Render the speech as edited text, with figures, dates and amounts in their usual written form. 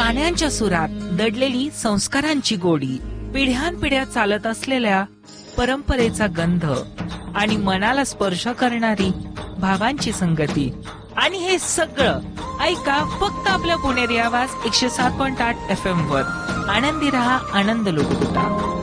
गाण्यांच्या सुरात दडलेली संस्कारांची गोडी, पिढ्यानपिढ्या चालत असलेल्या परंपरेचा गंध आणि मनाला स्पर्श करणारी भावांची संगती. आणि हे सगळं ऐका फक्त आपल्या पुणेरी आवाज 107.8 FM वर. आनंदी रहा, आनंद लुटुटा.